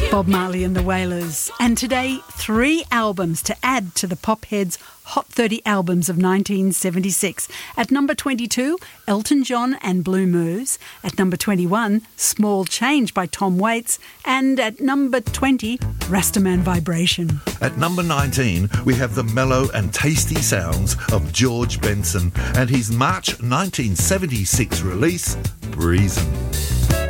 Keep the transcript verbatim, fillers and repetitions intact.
Bob Marley and the Wailers. And today, three albums to add to the Pop Heads Hot thirty Albums of nineteen seventy-six. At number twenty-two, Elton John and Blue Moves. At number twenty-one, Small Change by Tom Waits. And at number twenty, Rastaman Vibration. At number nineteen, we have the mellow and tasty sounds of George Benson and his March nineteen seventy-six release, Breezin'.